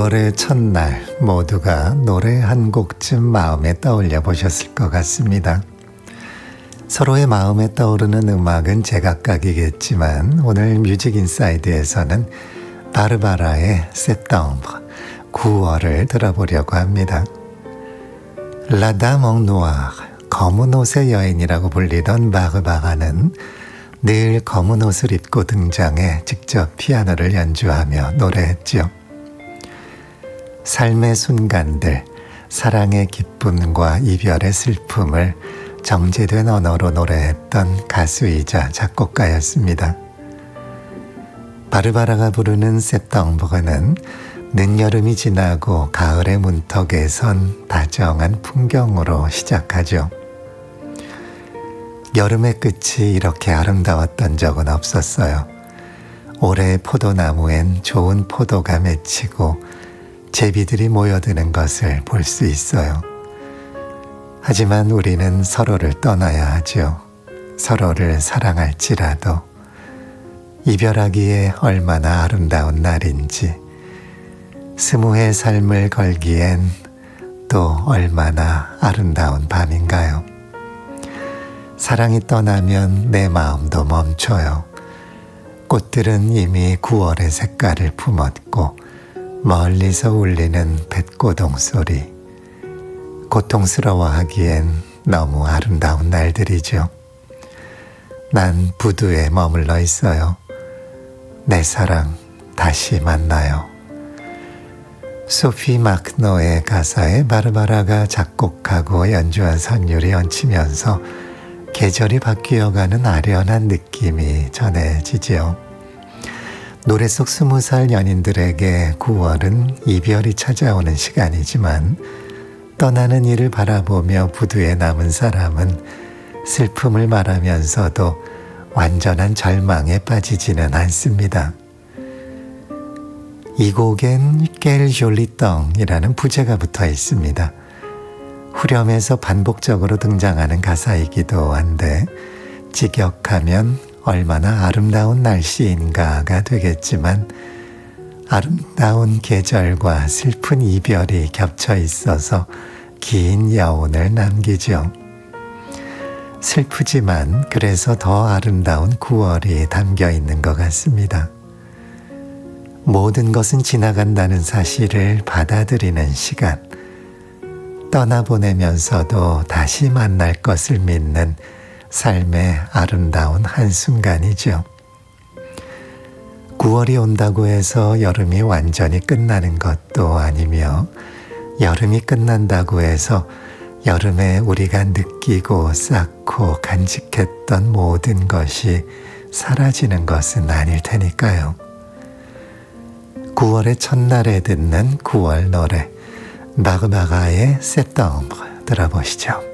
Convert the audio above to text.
9월의 첫날 모두가 노래 한 곡쯤 마음에 떠올려 보셨을 것 같습니다. 서로의 마음에 떠오르는 음악은 제각각이겠지만 오늘 뮤직 인사이드에서는 바르바라의 Septembre 9월을 들어보려고 합니다. La Dame en Noir, 검은 옷의 여인이라고 불리던 바르바라는 늘 검은 옷을 입고 등장해 직접 피아노를 연주하며 노래했죠. 삶의 순간들, 사랑의 기쁨과 이별의 슬픔을 정제된 언어로 노래했던 가수이자 작곡가였습니다. 바르바라가 부르는 septembre는 늦여름이 지나고 가을의 문턱에 선 다정한 풍경으로 시작하죠. 여름의 끝이 이렇게 아름다웠던 적은 없었어요. 올해 포도나무엔 좋은 포도가 맺히고 제비들이 모여드는 것을 볼 수 있어요. 하지만 우리는 서로를 떠나야 하죠. 서로를 사랑할지라도 이별하기에 얼마나 아름다운 날인지, 스무의 삶을 걸기엔 또 얼마나 아름다운 밤인가요? 사랑이 떠나면 내 마음도 멈춰요. 꽃들은 이미 9월의 색깔을 품었고 멀리서 울리는 뱃고동 소리, 고통스러워하기엔 너무 아름다운 날들이죠. 난 부두에 머물러 있어요. 내 사랑 다시 만나요. 소피 마크노의 가사에 바르바라가 작곡하고 연주한 선율이 얹히면서 계절이 바뀌어가는 아련한 느낌이 전해지지요. 노래 속 20살 연인들에게 9월은 이별이 찾아오는 시간이지만 떠나는 이를 바라보며 부두에 남은 사람은 슬픔을 말하면서도 완전한 절망에 빠지지는 않습니다. 이 곡엔 깰 졸리덩이라는 부제가 붙어 있습니다. 후렴에서 반복적으로 등장하는 가사이기도 한데 직역하면 얼마나 아름다운 날씨인가가 되겠지만 아름다운 계절과 슬픈 이별이 겹쳐 있어서 긴 여운을 남기죠. 슬프지만 그래서 더 아름다운 9월이 담겨 있는 것 같습니다. 모든 것은 지나간다는 사실을 받아들이는 시간, 떠나보내면서도 다시 만날 것을 믿는 삶의 아름다운 한순간이죠. 9월이 온다고 해서 여름이 완전히 끝나는 것도 아니며 여름이 끝난다고 해서 여름에 우리가 느끼고 쌓고 간직했던 모든 것이 사라지는 것은 아닐 테니까요. 9월의 첫날에 듣는 9월 노래 바르바라의 Septembre 들어보시죠.